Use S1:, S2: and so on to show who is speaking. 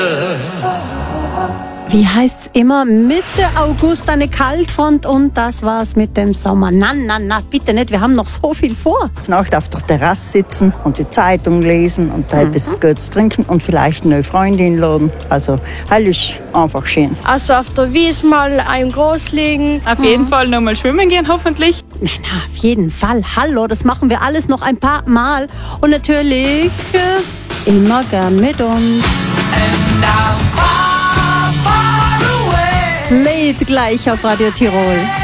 S1: Wie heißt's immer? Mitte August eine Kaltfront und das war's mit dem Sommer. Na, bitte nicht, wir haben noch so viel vor.
S2: Nacht auf der Terrasse sitzen und die Zeitung lesen und da etwas Gutes trinken und vielleicht eine Freundin laden. Also, alles einfach schön.
S3: Also auf der Wies mal ein Groß liegen.
S4: Auf jeden Fall noch mal schwimmen gehen, hoffentlich.
S1: Na, auf jeden Fall. Hallo, das machen wir alles noch ein paar Mal. Und natürlich immer gern mit uns. Slate gleich auf Radio Tirol.